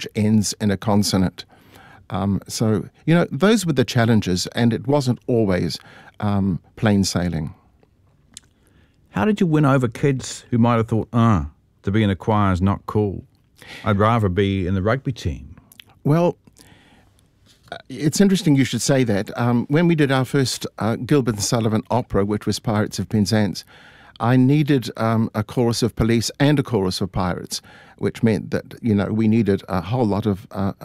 ends in a consonant. So, those were the challenges, and it wasn't always plain sailing. How did you win over kids who might have thought, to be in a choir is not cool? I'd rather be in the rugby team. Well, it's interesting you should say that. When we did our first Gilbert and Sullivan opera, which was Pirates of Penzance, I needed a chorus of police and a chorus of pirates, which meant that, we needed a whole lot of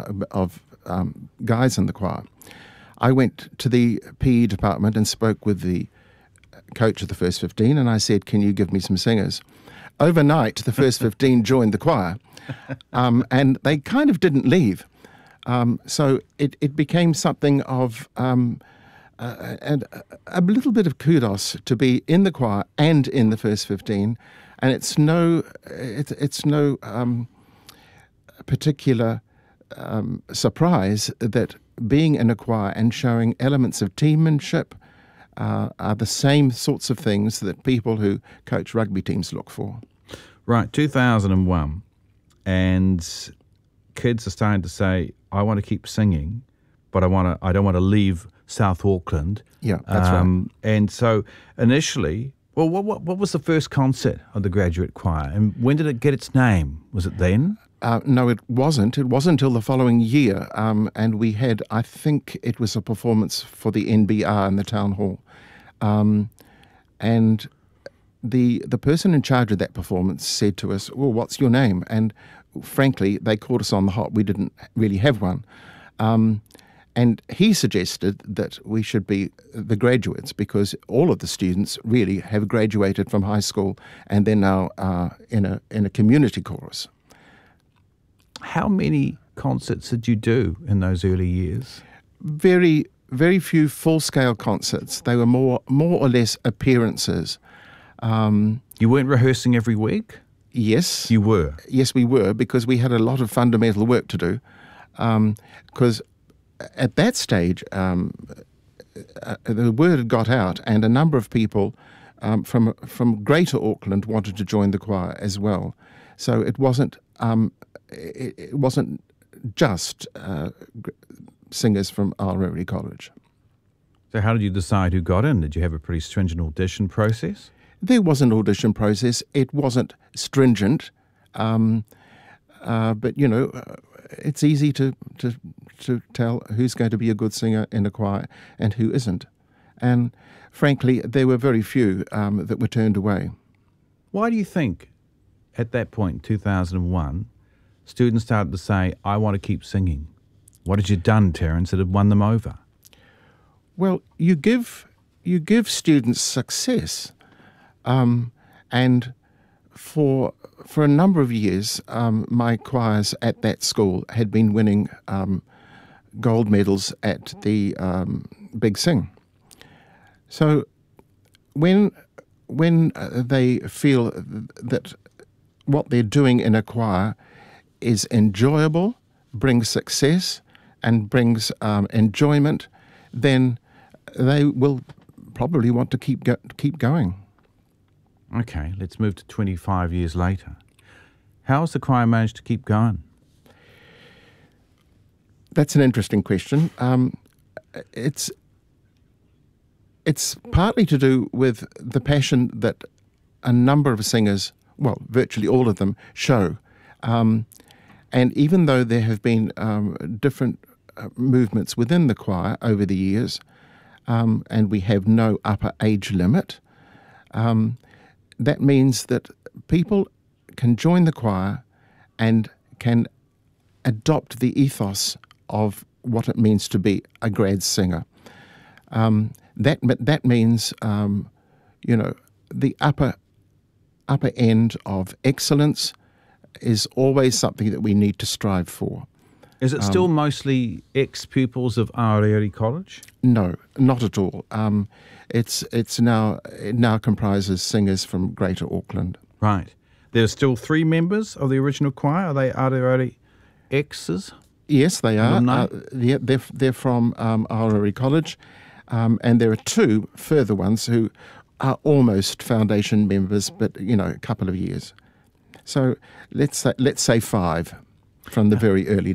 guys in the choir. I went to the PE department and spoke with the coach of the first 15, and I said, can you give me some singers? Overnight, the first 15 joined the choir, and they kind of didn't leave. So it became something of a little bit of kudos to be in the choir and in the first 15, and it's no particular surprise that being in a choir and showing elements of teammanship are the same sorts of things that people who coach rugby teams look for. Right, 2001, and kids are starting to say, I want to keep singing, but I don't want to leave South Auckland. Yeah, that's right. And so initially, well, what was the first concert of the graduate choir, and when did it get its name? Was it then? No, it wasn't. It wasn't until the following year, and we had, I think it was a performance for the NBR in the town hall. And the person in charge of that performance said to us, well, what's your name? And frankly, they caught us on the hop. We didn't really have one. And he suggested that we should be the graduates because all of the students really have graduated from high school and they're now in a community chorus. How many concerts did you do in those early years? Very, very few full-scale concerts. They were more or less appearances. You weren't rehearsing every week? Yes. You were? Yes, we were, because we had a lot of fundamental work to do. Because at that stage, the word had got out, and a number of people from Greater Auckland wanted to join the choir as well. So it wasn't just singers from Aorere College. So how did you decide who got in? Did you have a pretty stringent audition process? There was an audition process. It wasn't stringent, but it's easy to tell who's going to be a good singer in a choir and who isn't. And frankly, there were very few that were turned away. Why do you think, at that point, 2001, students started to say, I want to keep singing? What had you done, Terence, that had won them over? Well, you give students success. And for a number of years, my choirs at that school had been winning gold medals at the Big Sing. So when they feel that what they're doing in a choir is enjoyable, brings success, and brings enjoyment, then they will probably want to keep going. Okay, let's move to 25 years later. How has the choir managed to keep going? That's an interesting question. It's partly to do with the passion that a number of singers, well, virtually all of them, show. And even though there have been different movements within the choir over the years, and we have no upper age limit, that means that people can join the choir and can adopt the ethos of what it means to be a grad singer. That means, the upper end of excellence is always something that we need to strive for. Is it still mostly ex-pupils of Aorere College? No, not at all. It now comprises singers from Greater Auckland. Right. There's still 3 members of the original choir. Are they Aorere exes? Yes, they are. Alumni? They're from Aorere College, and there are 2 further ones who are almost foundation members, but a couple of years. So let's say 5 from the very early